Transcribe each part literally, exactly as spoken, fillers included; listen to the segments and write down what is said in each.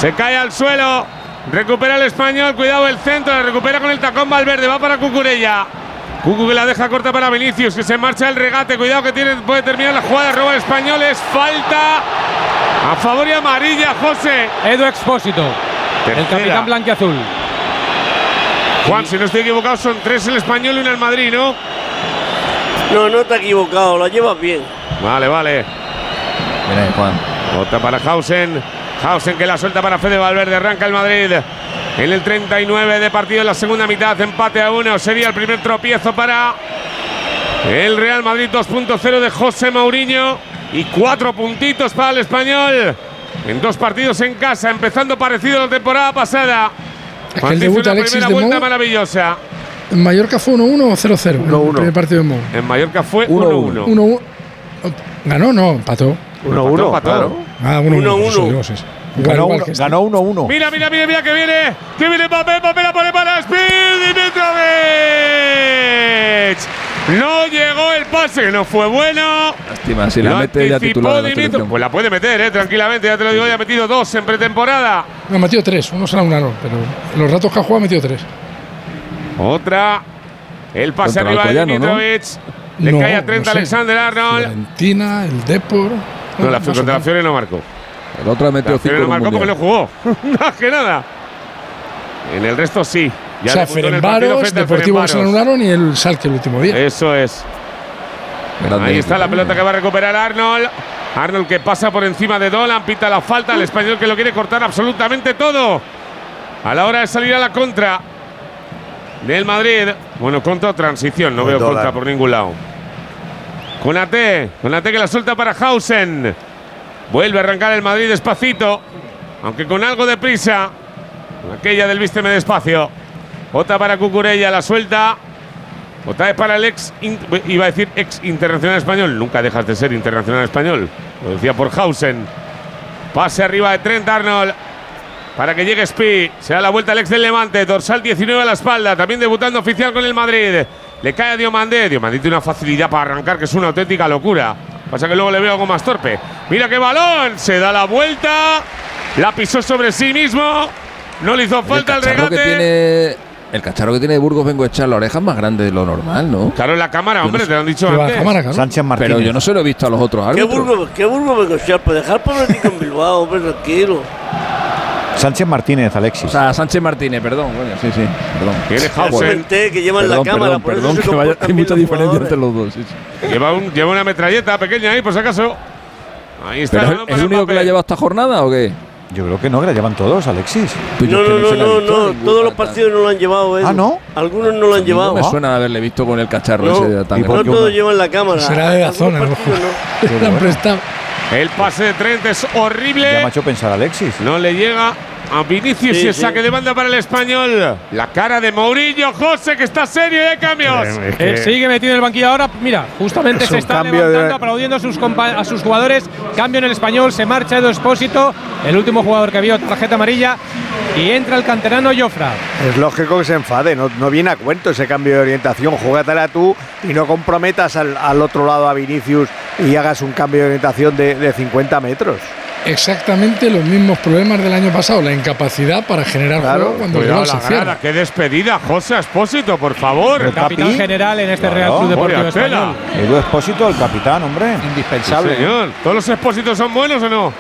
Se cae al suelo. Recupera el español. Cuidado el centro. La recupera con el tacón Valverde. Va para Cucurella. Cucu que la deja corta para Vinicius. Que se marcha el regate. Cuidado que tiene, puede terminar la jugada. Roba el español. Es falta a favor y amarilla, José. Edu Expósito. Tercera. El capitán blanquiazul. Juan, si no estoy equivocado, son tres el español y uno el Madrid, ¿no? No, no te has equivocado. Lo llevas bien. Vale, vale. Mira, Juan. Otra para Hausen. Hausen que la suelta para Fede Valverde. Arranca el Madrid en el treinta y nueve de partido en la segunda mitad. Empate a uno. Sería el primer tropiezo para el Real Madrid dos punto cero de José Mourinho. Y cuatro puntitos para el español en dos partidos en casa. Empezando parecido a la temporada pasada. Es que el debut de Alexis primera de vuelta Mou, maravillosa. ¿En Mallorca fue uno uno o cero cero? El primer partido de Mou. En Mallorca fue uno uno. uno uno. ¿Ganó? No, empató. uno uno, claro. Ah, uno uno. Ganó uno, ganó uno uno. Mira, mira, mira, mira que viene. Que viene Mbappé, Mbappé la pone para Speed y Mitrovic. No llegó el pase, no fue bueno. Lástima, si la mete ya titular. Pues la puede meter, eh, tranquilamente, ya te lo digo, ya ha metido dos en pretemporada. No, ha metido tres, uno será un aro, pero los ratos que ha jugado ha metido tres. Otra, el pase contra arriba de Mitrovic. ¿No? Le no, cae a treinta no sé. Alexander Arnold. Argentina, el Depor. No, la contra la Fiore no marcó. El otro ha metido cinco. No marcó porque no jugó. Más que nada. En el resto sí. Ya o sea, Ferencváros, Deportivo se anularon y el Schalke el último día. Eso es. Grande. Ahí está la pelota que va a recuperar Arnold. Arnold que pasa por encima de Dolan, pita la falta. El español que lo quiere cortar absolutamente todo. A la hora de salir a la contra del Madrid. Bueno, contra o transición. No veo Dolan. Contra por ningún lado. Konaté. Konaté que la suelta para Hausen. Vuelve a arrancar el Madrid despacito. Aunque con algo de prisa. Aquella del vísteme despacio. Otra para Cucurella, la suelta. Otra vez para el ex, iba a decir ex internacional español. Nunca dejas de ser internacional español. Lo decía por Hausen. Pase arriba de Trent Arnold. Para que llegue Spi. Se da la vuelta al ex del Levante. Dorsal diecinueve a la espalda. También debutando oficial con el Madrid. Le cae a Diomandé. Diomandé tiene una facilidad para arrancar que es una auténtica locura. Pasa que luego le veo algo más torpe. Mira qué balón. Se da la vuelta. La pisó sobre sí mismo. No le hizo falta el, el regate. Que tiene... El cacharro que tiene de Burgos Bengoechea la oreja es más grande de lo normal, ¿no? Claro, en la cámara, hombre, no te lo han dicho antes. Cámara, claro. Sánchez Martínez. Pero yo no se lo he visto a los otros árbitros. ¿Qué Burgos, qué Burgos Bengoechea? Pues dejar por aquí con Bilbao, hombre, tranquilo. Sánchez Martínez, Alexis. O sea, Sánchez Martínez, perdón. Bueno, sí, sí, perdón. Tiene Hausen. Que llevan perdón, la cámara, perdón, por perdón, eso que vaya, hay mucha diferencia entre los dos. Sí, sí. Lleva, un, lleva una metralleta pequeña ahí, por si acaso. Ahí está. ¿Pero es el único que la lleva esta jornada o qué? Yo creo que no, que la llevan todos, Alexis. No, no, no, no, no, no. Todos los partidos no lo han llevado, ¿eh? Ah, ¿no? Algunos no lo han llevado. No me suena de haberle visto con el cacharro no, ese tan y no todos llevan la cámara. Será de la zona, ¿no? Le han prestado. El pase de Trent es horrible. Ya me ha hecho pensar Alexis. No le llega a Vinicius sí, y el sí. saque de banda para el español. La cara de Mourinho, José, que está serio y hay cambios. Es que eh, sigue metido en el banquillo ahora. Mira, justamente se está levantando, de... aplaudiendo a sus, a sus jugadores. Cambio en el español, se marcha Edu Expósito, el último jugador que vio tarjeta amarilla. Y entra el canterano Jofra. Es lógico que se enfade, no, no viene a cuento ese cambio de orientación. Júgatela tú y no comprometas al, al otro lado a Vinicius y hagas un cambio de orientación de, de cincuenta metros. Exactamente los mismos problemas del año pasado, la incapacidad para generar claro, juego cuando el rival se cierra. ¡Qué despedida, José Expósito, por favor! El capitán Capi. general en este claro, Real Club Deportivo Español. Edu Expósito, el capitán, hombre. Indispensable. Sí, señor. ¿Todos los Expósitos son buenos o no?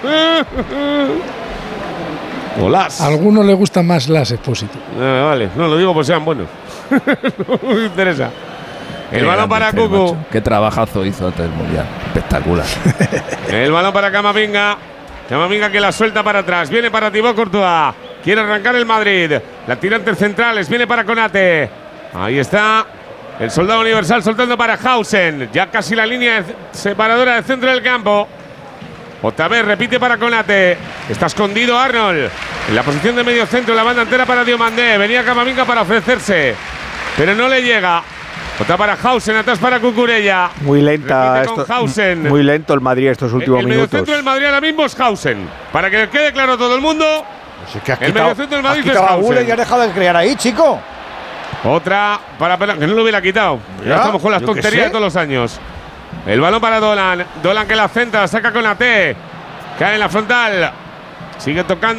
O las. A algunos les gustan más las Expósito. No, vale, no lo digo por sean buenos. No me interesa. El Qué balón para Cucu. Qué trabajazo hizo antes del Mundial. Espectacular. El balón para Camavinga. Camavinga que la suelta para atrás. Viene para Thibaut Courtois. Quiere arrancar el Madrid. La tira entre centrales. Viene para Konaté. Ahí está. El soldado universal soltando para Hausen. Ya casi la línea separadora del centro del campo. Otra vez repite para Konaté. Está escondido Arnold. En la posición de medio centro. La banda entera para Diomandé. Venía Camavinga para ofrecerse. Pero no le llega. Otra para Hausen, atrás para Cucurella. Muy lenta esto, Hausen. Muy lento el Madrid estos últimos el, el minutos. El mediocentro del Madrid ahora mismo es Hausen. Para que quede claro a todo el mundo. Pues es que has el quitado, mediocentro del Madrid has es Hausen. Y has dejado de crear ahí, chico. Otra para que no lo hubiera quitado. Ya, ya estamos con las tonterías de todos los años. El balón para Dolan. Dolan que la centra, saca con la T. Cae en la frontal. Sigue tocando.